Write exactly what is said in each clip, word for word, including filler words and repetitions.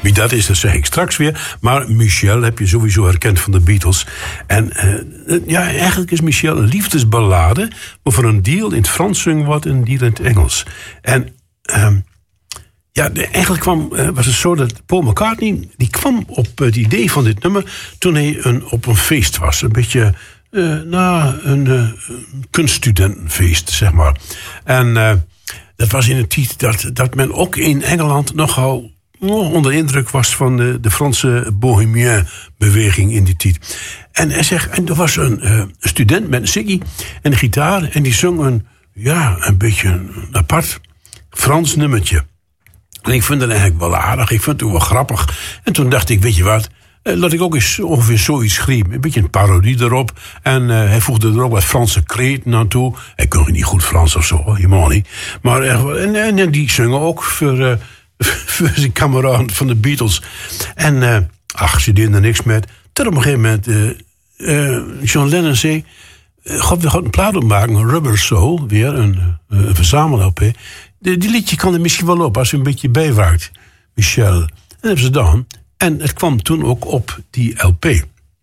Wie dat is, dat zeg ik straks weer. Maar Michel heb je sowieso herkend van de Beatles. En uh, ja, eigenlijk is Michel een liefdesballade, maar voor een deel in het Frans zingen wordt en een deel in het Engels. En uh, ja, eigenlijk kwam, uh, was het zo dat Paul McCartney, die kwam op het idee van dit nummer toen hij een, op een feest was. Een beetje uh, na een, uh, een kunststudentenfeest, zeg maar. En uh, dat was in een tijd dat, dat men ook in Engeland nogal oh, onder indruk was van de, de Franse bohemien-beweging in die tijd. En hij zegt, en er was een uh, student met een ciggy en een gitaar en die zong een, ja, een beetje een apart Frans nummertje. En ik vond het eigenlijk wel aardig, ik vond het wel grappig. En toen dacht ik, weet je wat, uh, laat ik ook eens ongeveer zoiets schrijven. Een beetje een parodie erop. En uh, hij voegde er ook wat Franse kreten aan toe. Hij kon niet goed Frans of zo, helemaal niet. Maar uh, en, en, en die zongen ook voor, uh, voor zijn kameraden van de Beatles. En uh, ach, ze deden er niks met. Tot op een gegeven moment, uh, uh, John Lennon zei, uh, God, we gaan een plaat opmaken, een Rubber Soul, weer een, uh, een verzamel-L P. Die, die liedje kan er misschien wel op als u een beetje bijwaakt, Michel. En dat hebben ze gedaan. En het kwam toen ook op die L P.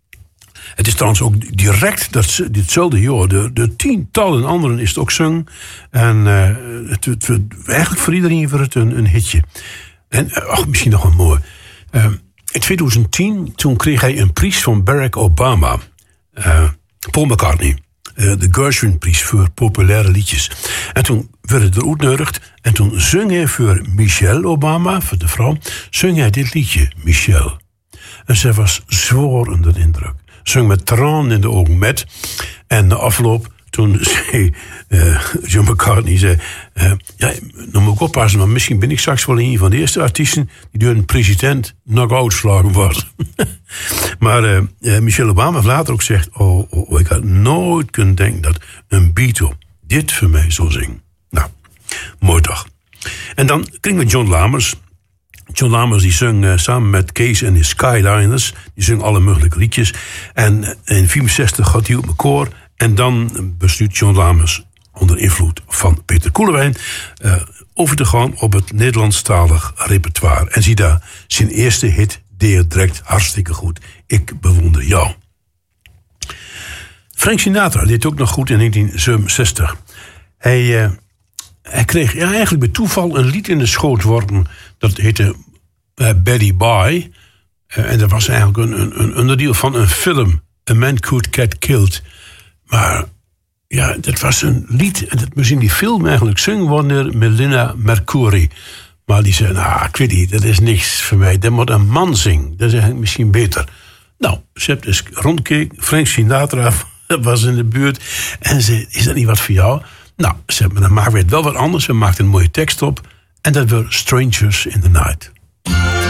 Het is trouwens ook direct dat, ditzelfde jaar. De, de tientallen anderen is het ook zang. En uh, het, het, het, eigenlijk voor iedereen voor het een, een hitje. En ach, misschien nog wel mooi. Uh, in twintig tien, toen kreeg hij een prijs van Barack Obama. Uh, Paul McCartney. Uh, de Gershwin-prijs voor populaire liedjes. En toen werd het er uitgenodigd. En toen zong hij voor Michelle Obama, voor de vrouw, zong hij dit liedje, Michelle. En zij was zwaar onder de indruk. Zong met tranen in de ogen met. En na afloop, toen zei uh, John McCartney, zei, uh, ja, nou moet ik oppassen, maar misschien ben ik straks wel een van de eerste artiesten die door een president knock-out slagen wordt. Maar uh, uh, Michelle Obama heeft later ook gezegd, oh, oh, ik had nooit kunnen denken dat een Beatle dit voor mij zou zingen. Nou, mooi toch. En dan kregen we John Lamers. John Lamers die zong uh, samen met Kees en de Skyliners. Die zong alle mogelijke liedjes. En uh, in vierenzestig gaat hij op mijn koor. En dan besluit John Lamers onder invloed van Peter Koelewijn uh, over te gaan op het Nederlandstalig repertoire. En zie daar, zijn eerste hit deed direct hartstikke goed. Ik bewonder jou. Frank Sinatra deed ook nog goed in negentien zevenenzestig. Hij, uh, hij kreeg ja, eigenlijk bij toeval een lied in de schoot worden. Dat heette uh, Betty Bye. Uh, en dat was eigenlijk een, een, een onderdeel van een film. A Man Could Get Killed. Maar ja, dat was een lied. En dat moest in die film eigenlijk zingen worden door Melina Mercouri. Maar die zei, nou, ik weet niet, dat is niks voor mij. Dat moet een man zingen. Dat is eigenlijk misschien beter. Nou, ze heeft dus rondgekeken. Frank Sinatra was in de buurt. En zei, is dat niet wat voor jou? Nou, ze hebben, dan maken we het wel wat anders. We maakten een mooie tekst op. En dat werd Strangers in the Night.